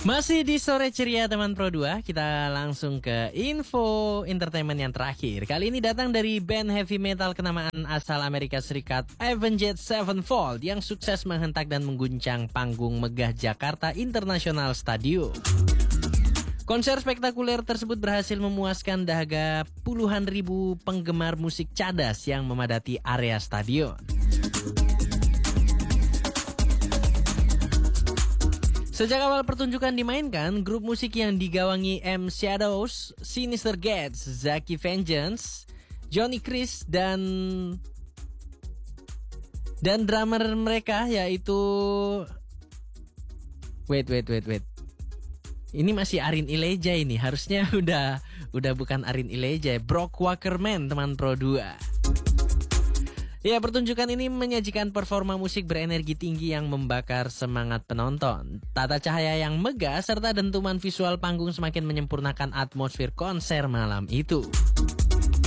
Masih di sore ceria teman Pro 2, kita langsung ke info entertainment yang terakhir. Kali ini datang dari band heavy metal kenamaan asal Amerika Serikat Avenged Sevenfold yang sukses menghentak dan mengguncang panggung megah Jakarta International Stadium. Konser spektakuler tersebut berhasil memuaskan dahaga puluhan ribu penggemar musik cadas yang memadati area stadion. Sejak awal pertunjukan dimainkan, grup musik yang digawangi M Shadows, Sinister Gates, Zaki Vengeance, Johnny Chris dan drummer mereka yaitu wait. Ini masih Arin Ileja ini, harusnya udah bukan Arin Ileja, Brock Wackerman teman Pro 2. Ya, pertunjukan ini menyajikan performa musik berenergi tinggi yang membakar semangat penonton. Tata cahaya yang megah serta dentuman visual panggung semakin menyempurnakan atmosfer konser malam itu.